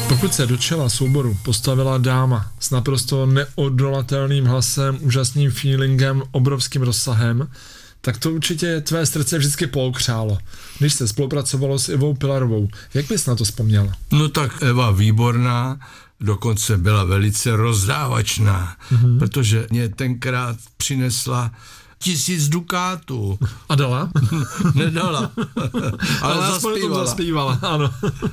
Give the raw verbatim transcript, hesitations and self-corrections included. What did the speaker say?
Pokud se do čela souboru postavila dáma s naprosto neodolatelným hlasem, úžasným feelingem, obrovským rozsahem, tak to určitě tvé srdce vždycky pookřálo, když se spolupracovalo s Ivou Pilarovou. Jak bys na to vzpomněl? No tak Eva výborná, dokonce byla velice rozdávačná, mm-hmm. protože mě tenkrát přinesla tisíc dukátů. A dala? Nedala, ale, ale zaspívala. zaspívala, ano.